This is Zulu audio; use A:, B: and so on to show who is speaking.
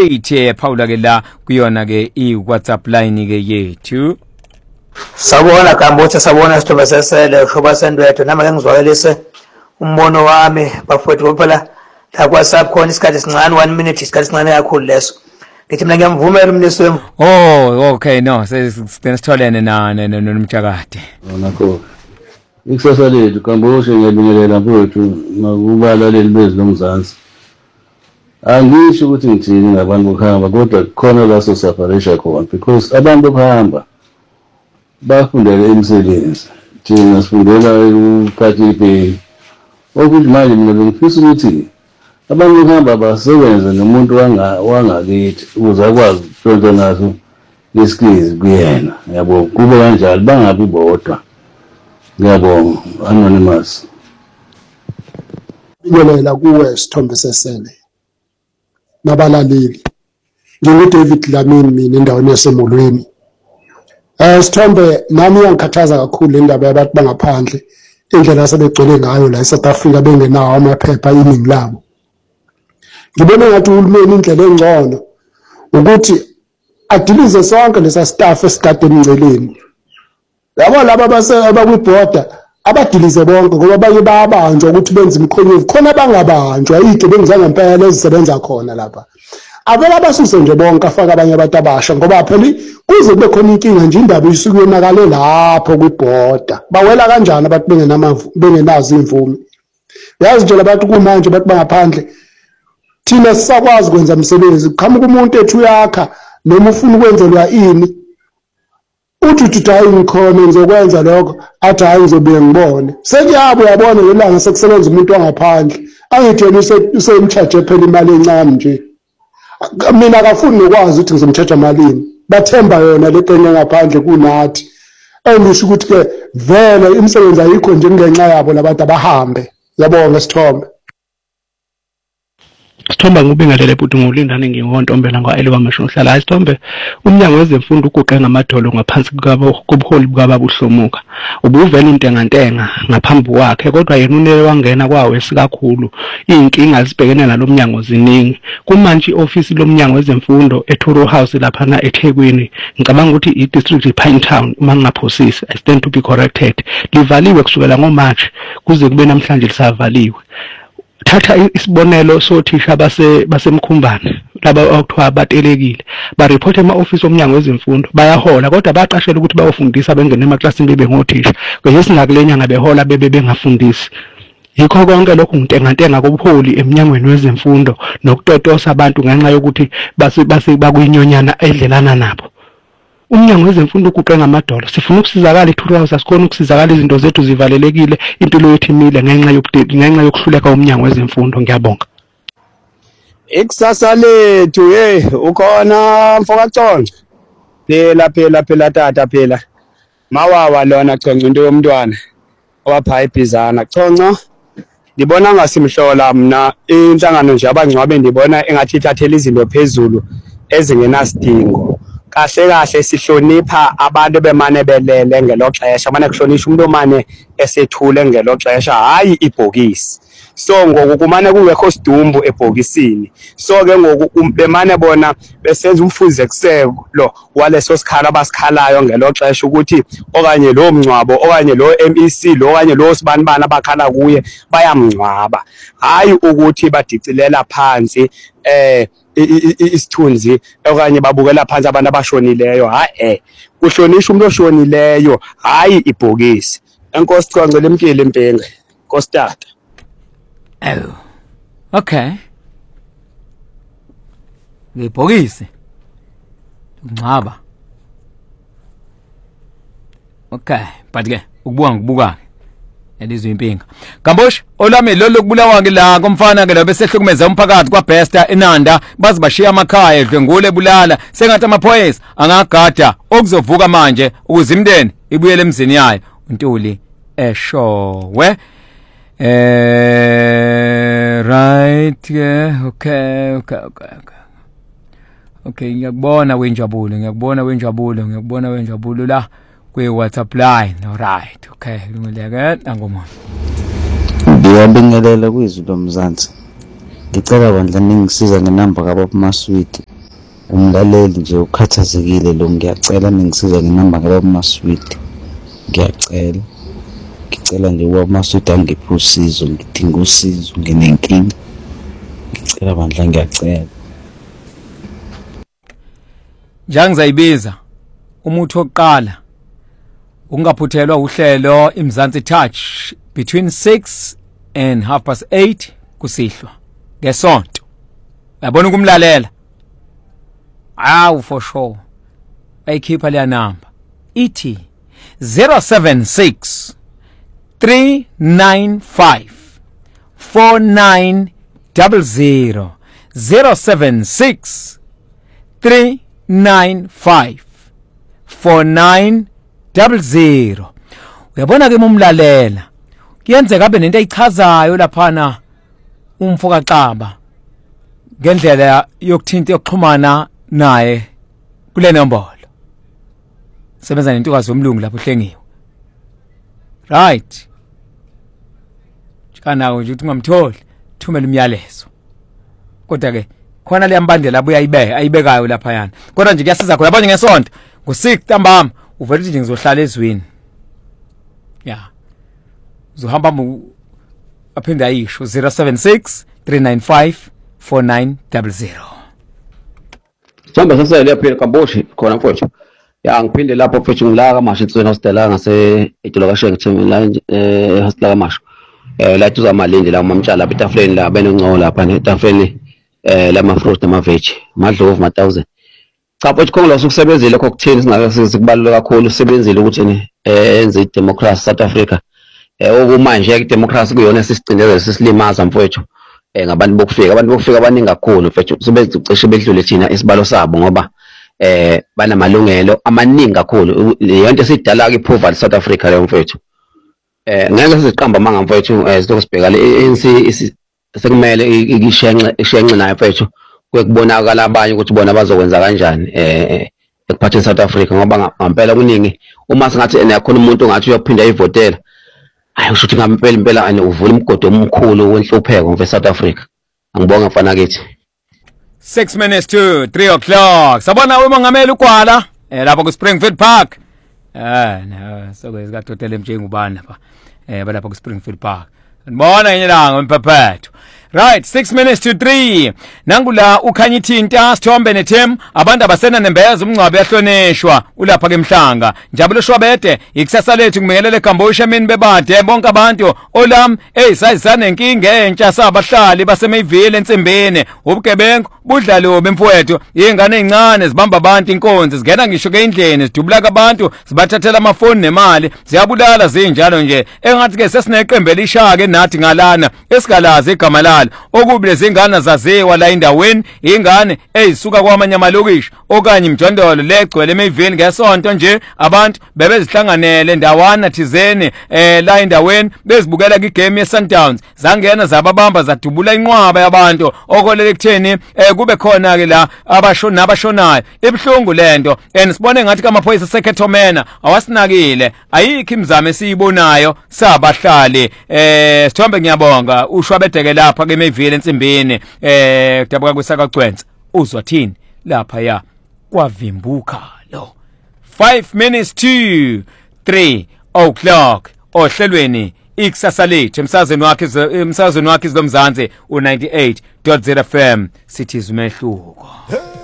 A: 8 Paula ke la kuyona ke iWhatsApp line ke yethu.
B: Sabona Kambocha sabona Sithombe Sesele shoba sendwethu nama ke ngizwayelise umbono wami bafowethu phela la kwaSAP khona isikhathi sincane 1 minute isikhathi sincane kakhulu leso. Ngithi mina ngiyamvumela umnisi wami.
A: Oh okay no sitholene nomjakade.
C: Nakho ikusasa lethu Kambocha ngiyabingelela mfowethu ngakubala leli bezwe lomzansi. Angisho ukuthi ngithini ngabantu bokuhamba kodwa khona la sosafarisha khona because abantu bokuhamba bafundela imisebenzi thina sifundela ukuphatha ipeni ukuthi manje mina ngifisa ukuthi abantu bokuhamba basebenze nomuntu wangakithi ukuze akwazi ukuthola naso iskills kuyena yabo kube kanjalo bangabi bodwa ngiyabonga anonymous
D: bingelela kuwe Sithombe Sesele nabalaleli ngingu-David Lamini mina endaweni yasemolweni. Sithombe nami iyangikhathaza kakhulu indaba yabantu bangaphandle indlela asebegcwele ngayo la eSouth Africa bengenawo amaphepha iningi labo. Ngibona ngathi uhulumeni indlela engcono ukuthi adilize sonke lesa staff esikade emngceleni. Yabo laba abakwiborder abadilize bonke ngoba baye bayabanjwa ukuthi benze imikhonyovu khona bangabanjwa izigebengu zangempela ezisebenza khona lapha. Avela basuse nje bonke afaka abanye abantu abasha ngoba phela kuze kube khona inkinga nje indaba isuku yonakale lapho kwiborder. Bawela kanjani abantu bengenazo imvume. Yazi nje abantu kumanje abantu bangaphandle thina sisakwazi ukwenza umsebenzi qhamuka umuntu ethu yakha noma ufuna ukwenzelwa ini uthi hayi ngikhona ngizokwenza lokho athi hayi ngizobuye ngibone sekuyabo uyabona ngelanga sekusebenza umuntu wangaphandle angitheni usemcharge phela imali encane nje mina akafuni nokwazi ukuthi ngizomcharge malini bathemba yona le nto ngaphandle kunathi engisho ukuthi ke vele imisebenzi ayikho nje ngenxa yabo labantu abahambe yabonga Sithombe.
E: Sithombe ngubingelele futhi ngolindane ngingontombela ngaeliwa masho uhlala Sithombe umnyango wezemfundo uguqe ngamadolo ngaphansi kobuholi bukababa uHlomuka ubuvela intengantenga ngaphambi kwakhe kodwa yena unele wangena kwawo esikakhulu inkinga zibhekene nalomnyango ziningi kumanje ioffice lomnyango wezemfundo eToro House lapha na eThekwini ngicabanga ukuthi idistrict Pinetown uma ngingaphosisi I stand to be corrected livaliwe kusukela ngoMarch kuze kube namhlanje lisavaliwe. Thatha isibonelo sothisha basemkhumbane laba okuthiwa batelekile bareport ema-office omnyango wezemfundo bayahola kodwa baqashela ukuthi bayofundisa bengene emaklasini bebe ngothisha ngesinakule nyanga behola bebe bengafundisi. Yikho konke lokhu ngitengantenga kobuholi emnyangweni wezemfundo nokutotosa abantu ngenxa yokuthi base bakuyinyonyana edlelana nabo. Umnyango wezemfundo uguqe ngamadolo sifuna ukusizakala iToro House asikhona ukusizakala izinto zethu zivalelekile impilo yethu imile ngenxa yokuhluleka umnyango wezemfundo ngiyabonga.
F: Ikusasa lethu ukhona mfokaConco phela tata phela mawawa lona Conco into yomntwana owapha ibhizana Conco ngibona ngasimhlola mina inhlangano nje abangcwabe ndibona engathi ithathela izinto phezulu ezingenasidingo. Kahle sihlonipha abantu bemane belele ngeloxesha manje kuhlonishwa umuntu omane esethule ngeloxesha hayi ibhokisi. So ngoku kumane kungekho sidumbu ebhokisini so ke ngoku bemane bona besenza umfuzekiseko waleso sikhala abasikhalayo ngeloxesha ukuthi okanye lo mncwabo okanye lo MEC lo okanye lo sibanibani abakhala kuye bayamncwaba hayi ukuthi badicilela phansi isithunzi okanye babukela phansi abantu abashonileyo kuhlonishwa umuntu oshonileyo hayi ibhokisi. Enkosi Conco lemkile impenge Nkosi tata.
A: Oh. Okay. Ngibhokisi. Ngcaba. Okay, but ke ukubuka elizwe impinga. Kambosh olami lo lokubulawa ke la komfana ke lo besehlukumeza umphakathi kwaBesta eNanda bazibashiya amakhaya edlwengule bulala sengathi amaphoyisa angagada okuzovuka manje ukuze imndeni ibuyele emzini yayo uNtuli eshowe. Right, yeah, okay. Okay, ngiyakubona wenjabulo la kwi-WhatsApp line. Alright, okay, lungileke nangoma.
G: Ngiyabingelela kwizwi lomzansi. Ngicela bandla ningisiza ngenamba kaBaba Maswidi umlaleli nje ukhathazekile lo, ngiyacela ningisiza ngenamba kaMaswidi, ngicela nje uMaswidi angiphe usizo, ngidinga usizo, nginenkinga, ngicela bandla, ngiyacela.
A: Njengizayibiza umuthi wokuqala ungaphuthelwa uhlelo iMzansi Touch between 6 and 8:30 kusihlwa ngesonto. Uyabona ukumlalela? Awu for sure. Ayikhipha leya number. Ithi 076 395 4900 076 395 4900. Uyabona ke umlalela kuyenzeka abe nento ayichazayo laphana umfoka Xaba ngendlela yokuthinta yokuxhumana naye kule nombolo. Sebenza nentokazi yomlungu lapho hlengiwe. Right. Kana nje uthi ungamtholi, thumela umyalezo. Kodwa ke khona le mbandela abuya ayibekayo lapha yana. Kodwa nje kuyasiza khona yabona ngesonto ngo6 ntambama uvela nje ngizohlala ezweni. Yeah. Uzohamba aphinda ayisho 076 395 4900.
H: Samba sasa ile phela kaboshi khona mfowethu. Ya ngiphinde lapho mfowethu ngila kaMasho eTsweni Hostel ngase edolokashe ngithembe la Hostel kaMasho. La tuza malindi la mamtshala lapha etafuleni la benongcola lapha etafuleni lama fruit nama veg madlovu ma 1000. Cha mfowethu khona ukusebenzile lokho kuthini singake sikubaluleka kakhulu usebenzile ukuthi enze idemocracy South Africa. Okumanje ke democracy kuyona sisicindezelo sisilimaza mfowethu. Ngabantu bokufika abaningi kakhulu mfethu sebenza ucishe bedlule thina isibalo sabo ngoba banamalungelo amaningi kakhulu leyonto esidala ke poverty South Africa leyo mfethu. Ngeke siziqamba manga mfethu sizokubheka le ANC sekumele ishenxe nayo mfethu kwekubonakala abanye ukuthi bona bazokwenza kanjani ekuphatheni South Africa ngoba ngempela kuningi uma singathi enakhona umuntu ongathi uyaphinda ayivotela. Hayi usho ukuthi ngempela uvula umgodo omkhulu wenhlupheko mfethu South Africa. Angibonga mfana kithi.
A: 6 minutes to 3 o'clock. Sabona umongameli uGwala lapha ku Springfield Park. No, sokuzika totele mjengubani lapha. Balapha ku Springfield Park. Ngibona inyanga empaphatho. Right, 6 minutes to 3. Nangula ukhanyithinta Sithombe neThem abantu abasena nembeza umncwabe yahloneshwa ulapha keMhlanga. Njabulo Shwabede ikusasa lethu kumekelele eGambosha mini bebade bonke abantu olam sayizana inkinga entsha sabahlali basemeyivile entsimbini ubugebengu budlalo bemfowethu ingane ezincane zibamba abantu inkonzo zingena ngisho ke indleni zidubula kabantu zibathathela amafoni nemali ziyabulala zinjalo nje engathi ke sesineqembe lishake nathi ngalana esigalazi igama lalo okubi lezingane zaziwa la indaweni ingane ezisuka kwamanye amalokishi okanye imjondolo legcwele emeyivini ngesonto nje abantu bebezihlanganele ndawana thizeni la indaweni bezibukela igame yeSundowns zangena zababamba zadubula inqwaba yabantu okolele kutheni kube khona ke la abashonayo ibhlungu lento sibone ngathi kamaphoyisa seKhethomena awasinakile ayikho imizamo esiyibonayo sabahlali Sithombe ngiyabonga ushwabedeke lapha ke emeyivile entsimbini kudabuka kwesakagcwensa uzwa thini lapha ya kwavimbuka lo 5 minutes to 3 o'clock ohlelweni ikusasa lethu emsazweni wakhe izomzansi u98.0 FM sithi izumehluko.